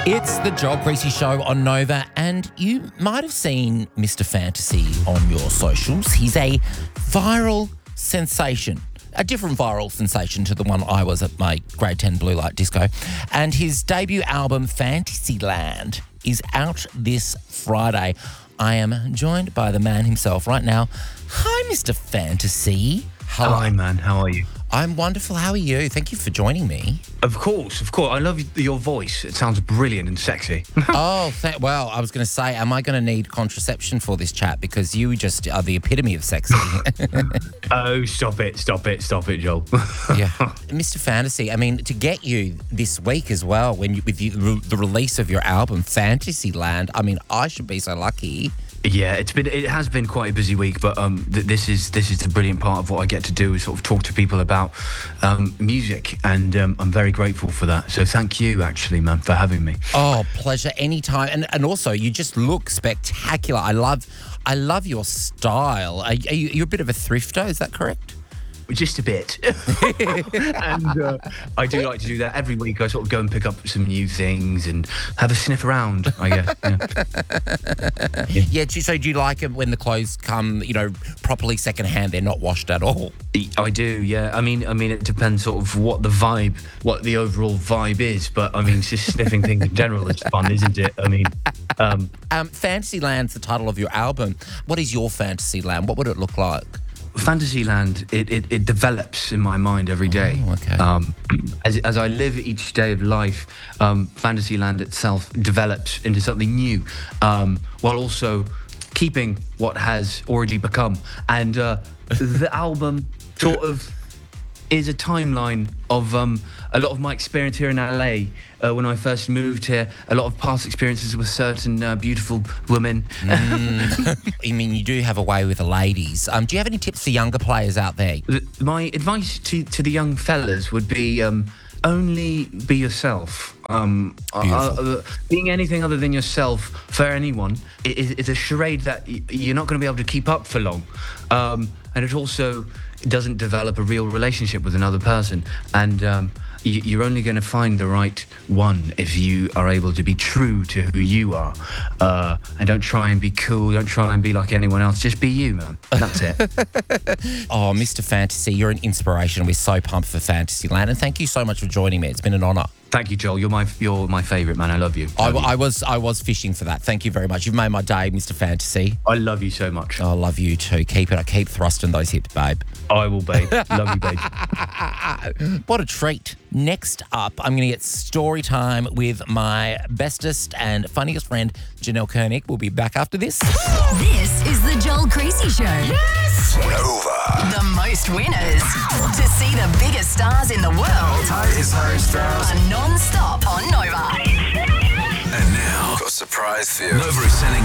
It's the Joel Creasy Show on Nova, and you might have seen Mr. Fantasy on your socials. He's a viral sensation, a different viral sensation to the one I was at my grade 10 blue light disco. And his debut album, Fantasyland, is out this Friday. I am joined by the man himself right now. Hi, Mr. Fantasy. Hello. Hi, man. How are you? I'm wonderful. How are you? Thank you for joining me. Of course. I love your voice. It sounds brilliant and sexy. Well, I was going to say, am I going to need contraception for this chat? Because you just are the epitome of sexy. Oh, stop it, Joel. Yeah. Mr. Fantasy, I mean, to get you this week as well, with the release of your album, Fantasyland, I mean, I should be so lucky. Yeah, it has been quite a busy week, but this is the brilliant part of what I get to do is sort of talk to people about music, and I'm very grateful for that. So thank you, actually, man, for having me. Oh, pleasure, anytime. And also, you just look spectacular. I love your style. Are you a bit of a thrifter? Is that correct? Just a bit. And I do like to do that every week. I sort of go and pick up some new things and have a sniff around, I guess. Yeah. So do you like it when the clothes come, properly secondhand? They're not washed at all? I do, yeah. I mean, it depends sort of what the overall vibe is. But I mean, just sniffing things in general is fun, isn't it? I mean, Fantasyland's the title of your album. What is your Fantasyland? What would it look like? Fantasyland, it develops in my mind every day. Oh, okay. As I live each day of life, Fantasyland itself develops into something new, while also keeping what has already become. And the album sort of is a timeline of a lot of my experience here in LA when I first moved here, a lot of past experiences with certain beautiful women. I mean, you do have a way with the ladies. Do you have any tips for younger players out there? My advice to the young fellas would be only be yourself. Being anything other than yourself for anyone is a charade that you're not going to be able to keep up for long. And it also doesn't develop a real relationship with another person. And you're only going to find the right one if you are able to be true to who you are. And don't try and be cool. Don't try and be like anyone else. Just be you, man. That's it. Oh, Mr. Fantasy, you're an inspiration. We're so pumped for Fantasyland. And thank you so much for joining me. It's been an honour. Thank you, Joel. You're my favourite, man. I love you. I was fishing for that. Thank you very much. You've made my day, Mr. Fantasy. I love you so much. I love you too. Keep thrusting those hips, babe. I will, babe. Love you, babe. What a treat. Next up, I'm going to get story time with my bestest and funniest friend, Janelle Koenig. We'll be back after this. This is the Joel Creasy Show. Yes! Nova. The most winners. To see the biggest stars in the world. Hi, it's Harry Styles. Are non-stop on Nova. And now, got a surprise for you. Nova is sending